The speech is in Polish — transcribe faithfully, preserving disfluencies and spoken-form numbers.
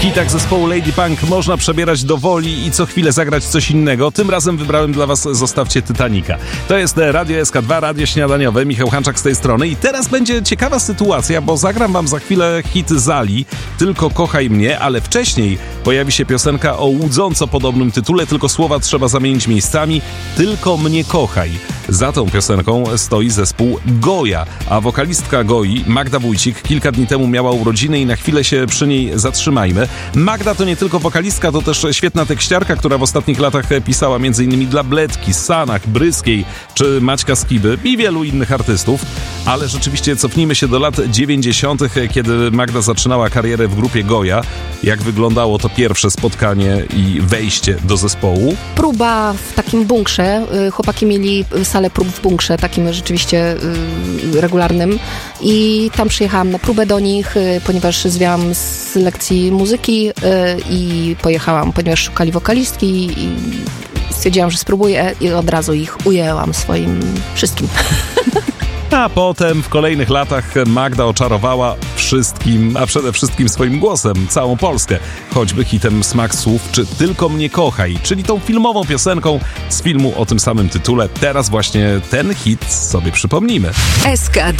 hitach zespołu Lady Punk można przebierać do woli i co chwilę zagrać coś innego. Tym razem wybrałem dla was Zostawcie Titanica. To jest Radio S K dwa, radio śniadaniowe. Michał Hanczak z tej strony. I teraz będzie ciekawa sytuacja, bo zagram wam za chwilę hit Zali, Tylko kochaj mnie, ale wcześniej pojawi się piosenka o łudząco podobnym tytule, tylko słowa trzeba zamienić miejscami. Tylko mnie kochaj. Za tą piosenką stoi zespół Goja, a wokalistka Goi, Magda Wójcik, kilka dni temu miała urodziny i na chwilę się przy niej zatrzymajmy. Magda to nie tylko wokalistka, to też świetna tekściarka, która w ostatnich latach pisała m.in. dla Bledki, Sanach, Bryskiej czy Maćka Skiby i wielu innych artystów. Ale rzeczywiście cofnijmy się do lat dziewięćdziesiątych, kiedy Magda zaczynała karierę w grupie Goja. Jak wyglądało to pierwsze spotkanie i wejście do zespołu? Próba w takim bunkrze. Chłopaki mieli salę prób w bunkrze, takim rzeczywiście regularnym. I tam przyjechałam na próbę do nich, ponieważ zwiałam z lekcji muzyki i pojechałam, ponieważ szukali wokalistki i stwierdziłam, że spróbuję i od razu ich ujęłam swoim wszystkim. A potem w kolejnych latach Magda oczarowała wszystkim, a przede wszystkim swoim głosem całą Polskę. Choćby hitem Smak słów czy Tylko mnie kochaj, czyli tą filmową piosenką z filmu o tym samym tytule. Teraz właśnie ten hit sobie przypomnimy. S K